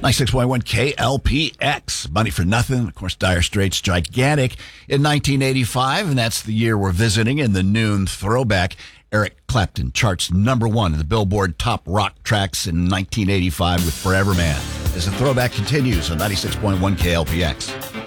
96.1 KLPX. Money for Nothing. Of course, Dire Straits, Gigantic in 1985, and that's the year we're visiting in the noon throwback. Eric Clapton charts #1 in the Billboard Top Rock Tracks in 1985 with Forever Man. As the throwback continues on 96.1 KLPX.